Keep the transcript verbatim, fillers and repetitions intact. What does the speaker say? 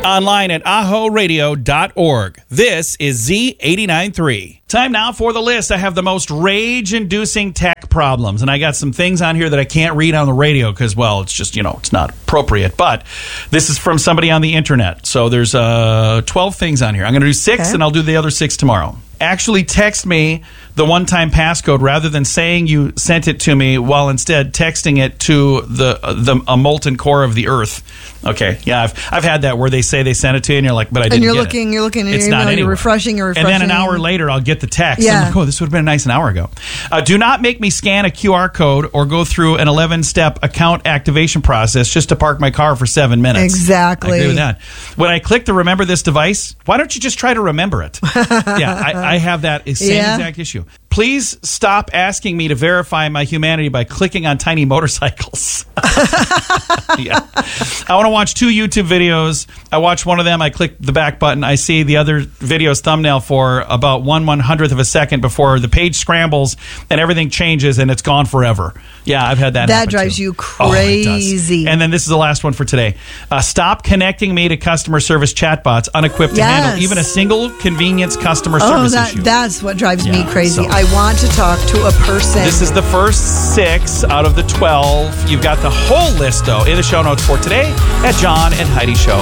Online at aho radio dot org. This is Z eighty-nine point three. Time now for the list. I have the most rage-inducing tech problems, and I got some things on here that I can't read on the radio because, well, it's just, you know, it's not appropriate. But this is from somebody on the internet. So there's uh, twelve things on here. I'm going to do six, okay, and I'll do the other six tomorrow. Actually text me the one-time passcode rather than saying you sent it to me, while instead texting it to the the a molten core of the earth. Okay, yeah, I've I've had that where they say they sent it to you and you're like, but I didn't and you're get looking, it. You're looking, it's you're, not you know, anywhere. You're refreshing, you're refreshing. And then an hour later, I'll get the text. Yeah. I'm like, oh, this would have been nice an hour ago. Uh, do not make me scan a Q R code or go through an eleven-step account activation process just to park my car for seven minutes. Exactly. I agree with that. When I click to remember this device, why don't you just try to remember it? yeah, I, I have that same Yeah. exact issue. Please stop asking me to verify my humanity by clicking on tiny motorcycles. yeah. I want to watch two YouTube videos. I watch one of them. I click the back button. I see the other video's thumbnail for about one one hundredth of a second before the page scrambles and everything changes and it's gone forever. Yeah, I've had that. That happen drives too. you crazy. Oh, and then this is the last one for today. Uh, stop connecting me to customer service chatbots unequipped Yes. to handle even a single convenience customer Oh, service that, issue. that's what drives Yeah, me crazy. so- I want to talk to a person. This is the first six out of the twelve. You've got the whole list, though, in the show notes for today at John and Heidi Show.